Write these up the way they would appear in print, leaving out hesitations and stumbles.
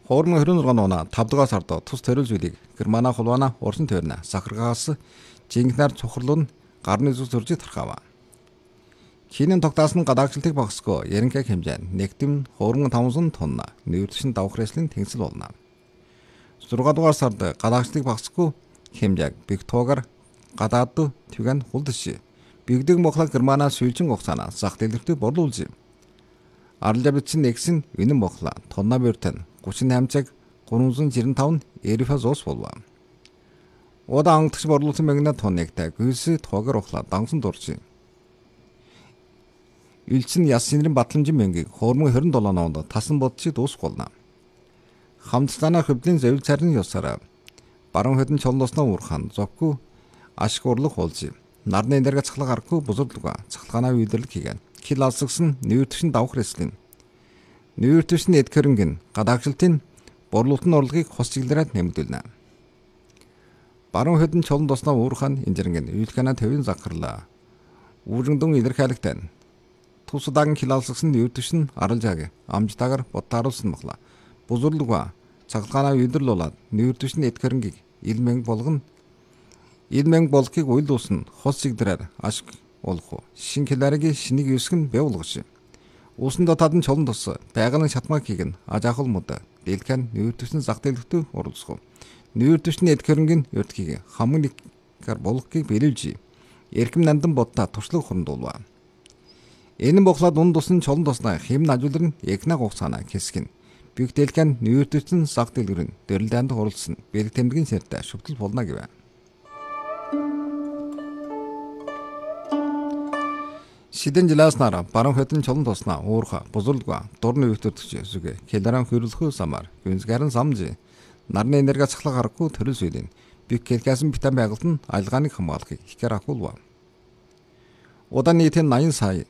Хоормон 26 оноо 5 дугаар сард тус төрөл зүйлийг Германа хулвана Орсын тойрна сахаргаас жинхнээр цухарлуун гарны зүс төржид тархав. Хинэн тогтаасан гадаагчлалтыг багасгүй яринкаг хэмжээнд нэгдэм хоормон 500 тонна нүүртшин давх реслийн тэнгисэл болно. 6 дугаар сард гадаагчлалтыг багасгүй хэмжээг Бигтогар гадаад түгэн хулдши. Бигдэг мохлог Германа сүйчин гогцаана зах дэлгэртээ борлуулж. Аралжабитчин нэгсэн үнэн мохла тонна бөртэн 38 цаг 395 эрифаз ус болов. Ода ангтгч борлуулсан мэгнэ тоннэгтэй гүйс тоогор ухлаа дангсан дурж. Илчин яс синрэн батламжин мэнгийг хоормон 27 онд тасан бодчид ус болно. Хамтлагаа хөвдлийн зөвл царны ёсараа баруун хөдөн чолносноо уурхан зоггүй ашиг урлах болж. Нарны энерги цахлах аргагүй бузарлуга цахлагаана үйдэрлэг хийгэн. Кил алсагсан нүүртшин давх реслийн. Нүүртшин эдгэрэнгийн гадаагчлалтын борлуулалтын орлогыг хос чиглэлээр нэмэгдүүлнэ. Баруун хөдөн чолон досноо уурхан инжирэнгийн үйлхэнэ төвийн захарлаа. Үүргэндэн илэрхийлэгтэн. Тусудаан кил алсагсан нүүртшин аралжааг амжтаагаар бодтааруулсан махла. Бузарлуга цахлагаана үйдэрлүүлээд нүүртшин эдгэрэнгийг илмэн болгон Илмэн болхыг уйлдуулсан хос чиглэлээр ашиг олох. Шин киларигийн шинийг юусгэн бэвлгош. Uuсан дотоод нь чолон тус байгалийн шатмаг хийгэн ажаахал мод дэлгэн нүүртвчний зах дэлгтүү оролцох. Нүүртвчний эдгэрэнгийн өртгийг хамгийн нэгээр болгохыг бэлүүлж эрхэм нандан бодта туршлага хурандуулва. Энэ боглоод унд тусан чолон туснаа хэм ажуулрын ягна гуцаана хэсгэн. Биг дэлгэн нүүртвчний зах дэлгэрэн дэрлэлэнд оролцсон. Бэлэг тэмдгийн сэртэ шүтэл болно гэвэ. Шидэн жилааснараа баруун хөдөн чолон тоснаа уурха бузуулга дурны өвтөрдөж зүгэ килограмм хөрөлхөө самар гүнзгэрэн самжи нарны энерги цахлах аргагүй төрөл сүлийн биг кэлкасан битам байгуулт нь айлгааныг хамгаалахыг ихэр ахуулва. Удаан нийтийн 80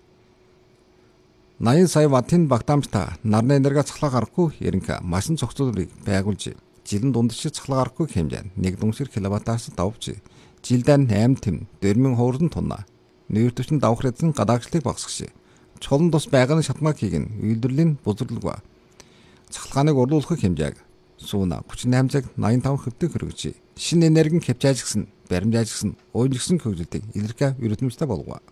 сая ваттын багтаамжтай нарны энерги цахлах аргагүй ерөнхий машин цогцлолыг байгуулж жилийн дундчид цахлах аргагүй хэмжээнд 1 киловаттаас давж жилдээ 8 тэм 4000 хуурдан тонна нүүртвчний давх реслийн гадаагчлалтыг багасгах. Чолон тус байгалийн шатмаг хийгэн үйлдвэрлэлийн бузарлуга цахилгааныг урлуулах хэмжээг сууна 38 цаг 85 хөвдөг хөргөж шинэ энергийн хэмжээ ажигсан, баримт ажигсан, уйлгсан хөгжилтийг илэрхий өрөмжтэй болгоо.